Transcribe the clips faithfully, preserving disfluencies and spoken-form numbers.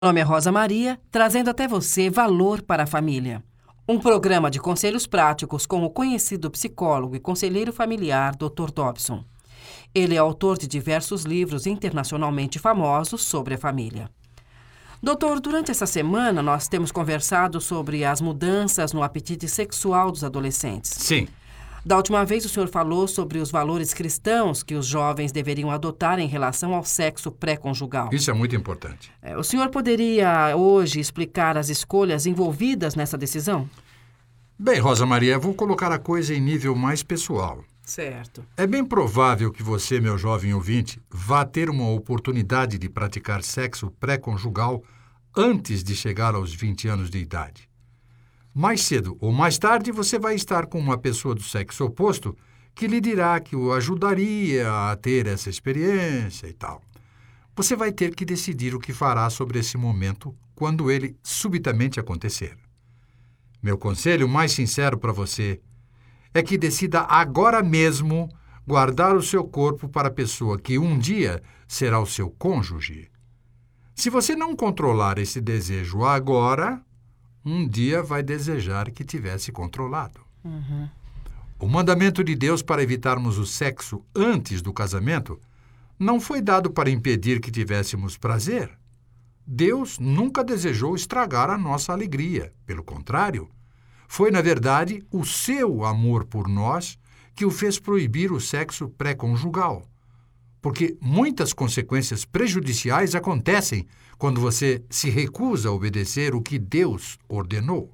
Meu nome é Rosa Maria, trazendo até você Valor para a Família. Um programa de conselhos práticos com o conhecido psicólogo e conselheiro familiar doutor Dobson. Ele é autor de diversos livros internacionalmente famosos sobre a família. Doutor, durante essa semana nós temos conversado sobre as mudanças no apetite sexual dos adolescentes. Sim. Da última vez o senhor falou sobre os valores cristãos que os jovens deveriam adotar em relação ao sexo pré-conjugal. Isso é muito importante. É, o senhor poderia hoje explicar as escolhas envolvidas nessa decisão? Bem, Rosa Maria, vou colocar a coisa em nível mais pessoal. Certo. É bem provável que você, meu jovem ouvinte, vá ter uma oportunidade de praticar sexo pré-conjugal antes de chegar aos vinte anos de idade. Mais cedo ou mais tarde, você vai estar com uma pessoa do sexo oposto que lhe dirá que o ajudaria a ter essa experiência e tal. Você vai ter que decidir o que fará sobre esse momento quando ele subitamente acontecer. Meu conselho mais sincero para você é que decida agora mesmo guardar o seu corpo para a pessoa que um dia será o seu cônjuge. Se você não controlar esse desejo agora, um dia vai desejar que tivesse controlado. Uhum. O mandamento de Deus para evitarmos o sexo antes do casamento não foi dado para impedir que tivéssemos prazer. Deus nunca desejou estragar a nossa alegria. Pelo contrário, foi, na verdade, o seu amor por nós que o fez proibir o sexo pré-conjugal. Porque muitas consequências prejudiciais acontecem quando você se recusa a obedecer o que Deus ordenou.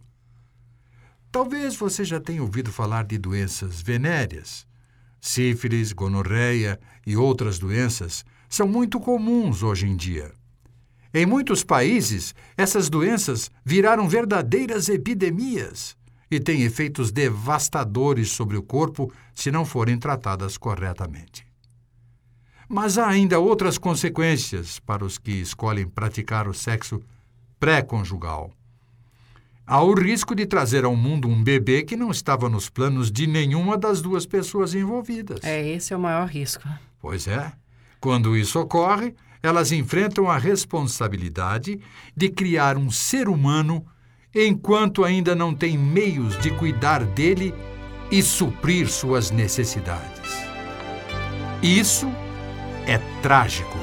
Talvez você já tenha ouvido falar de doenças venéreas. Sífilis, gonorreia e outras doenças são muito comuns hoje em dia. Em muitos países, essas doenças viraram verdadeiras epidemias e têm efeitos devastadores sobre o corpo se não forem tratadas corretamente. Mas há ainda outras consequências para os que escolhem praticar o sexo pré-conjugal. Há o risco de trazer ao mundo um bebê que não estava nos planos de nenhuma das duas pessoas envolvidas. É, esse é o maior risco. Pois é. Quando isso ocorre, elas enfrentam a responsabilidade de criar um ser humano enquanto ainda não têm meios de cuidar dele e suprir suas necessidades. Isso é trágico.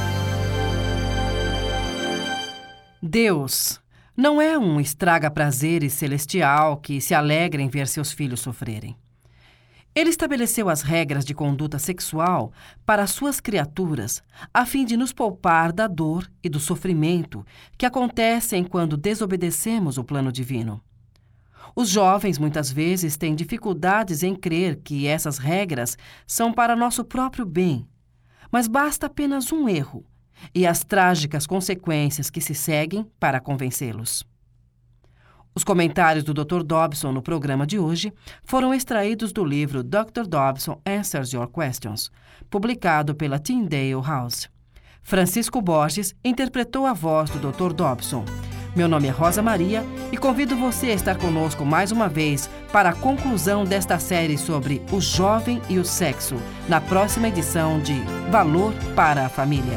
Deus não é um estraga-prazeres celestial que se alegra em ver seus filhos sofrerem. Ele estabeleceu as regras de conduta sexual para suas criaturas a fim de nos poupar da dor e do sofrimento que acontecem quando desobedecemos o plano divino. Os jovens muitas vezes têm dificuldades em crer que essas regras são para nosso próprio bem, mas basta apenas um erro e as trágicas consequências que se seguem para convencê-los. Os comentários do doutor Dobson no programa de hoje foram extraídos do livro doutor Dobson Answers Your Questions, publicado pela Tyndale House. Francisco Borges interpretou a voz do doutor Dobson. Meu nome é Rosa Maria e convido você a estar conosco mais uma vez para a conclusão desta série sobre o jovem e o sexo, na próxima edição de Valor para a Família.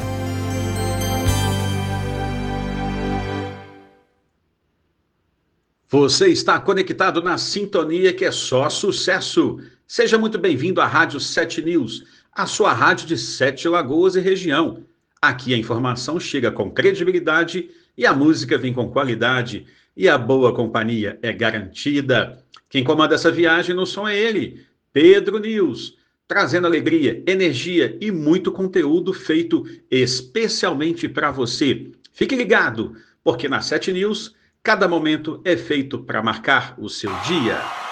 Você está conectado na sintonia que é só sucesso. Seja muito bem-vindo à Rádio sete News, a sua rádio de Sete Lagoas e região. Aqui a informação chega com credibilidade e a música vem com qualidade e a boa companhia é garantida. Quem comanda essa viagem no som é ele, Pedro News, trazendo alegria, energia e muito conteúdo feito especialmente para você. Fique ligado, porque na sete News, cada momento é feito para marcar o seu dia.